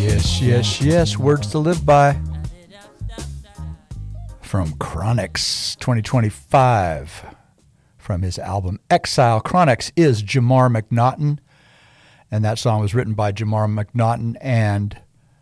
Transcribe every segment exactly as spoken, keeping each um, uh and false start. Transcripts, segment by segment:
Yes, yes, yes. Words to live by. From Chronixx twenty twenty-five. From his album Exile. Chronixx is Jamar McNaughton. And that song was written by Jamar McNaughton and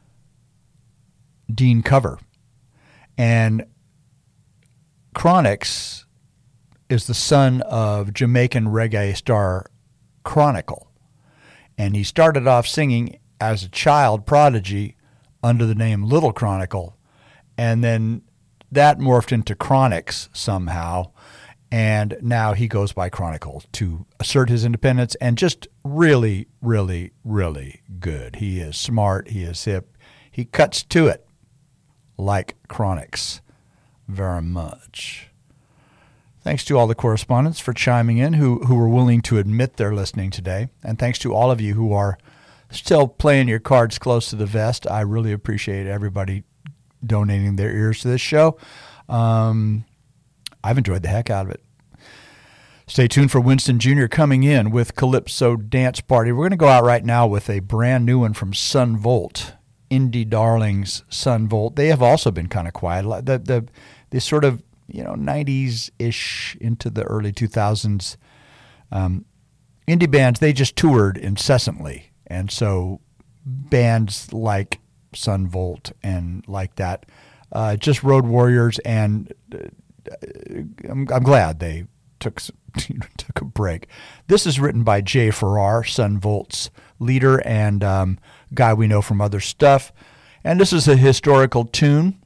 Dean Cover. And Chronixx is the son of Jamaican reggae star Chronicle. And he started off singing as a child prodigy under the name Little Chronicle. And then that morphed into Chronixx somehow. And now he goes by Chronicle to assert his independence, and just really, really, really good. He is smart. He is hip. He cuts to it like Chronixx very much. Thanks to all the correspondents for chiming in who, who were willing to admit they're listening today. And thanks to all of you who are still playing your cards close to the vest. I really appreciate everybody donating their ears to this show. Um... I've enjoyed the heck out of it. Stay tuned for Winston Junior coming in with Calypso Dance Party. We're going to go out right now with a brand new one from Sun Volt, Indie Darlings Sun Volt. They have also been kind of quiet. The the the sort of, you know, nineties-ish into the early two thousands um, indie bands, they just toured incessantly. And so bands like Sun Volt and like that, uh, just Road Warriors, and uh, I'm, I'm glad they took took a break. This is written by Jay Farrar, Sun Volt's leader and um, guy we know from other stuff. And this is a historical tune.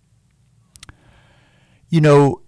You know,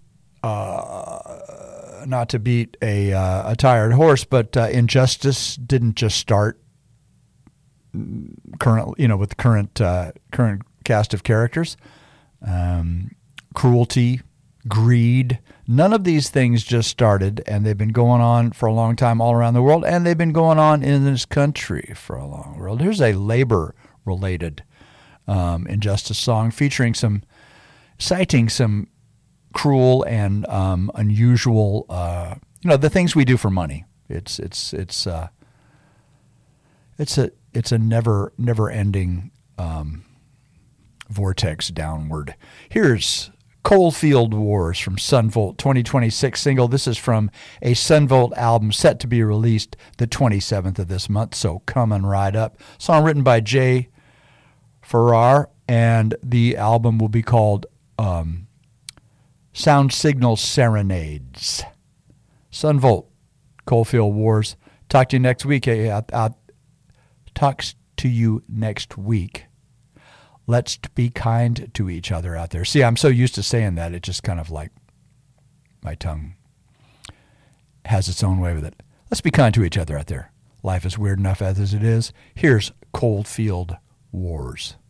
uh, not to beat a uh, a tired horse, but uh, Injustice didn't just start current, you know, with the current uh, current cast of characters. Um, Cruelty, Greed, none of these things just started, and they've been going on for a long time all around the world, and they've been going on in this country for a long world. Here's a labor-related um, injustice song featuring some, citing some cruel and um, unusual, uh, you know, the things we do for money. It's it's it's uh, it's a it's a never never ending um, vortex downward. Here's Coalfield Wars from Sun Volt, twenty twenty-six single. This is from a Sun Volt album set to be released the twenty-seventh of this month, so come and ride up. Song written by Jay Farrar, and the album will be called um, Sound Signal Serenades. Sun Volt, Coalfield Wars. Talk to you next week. I'll, I'll talk to you next week. Let's be kind to each other out there. See, I'm so used to saying that, it just kind of like my tongue has its own way with it. Let's be kind to each other out there. Life is weird enough as it is. Here's Coalfield Wars.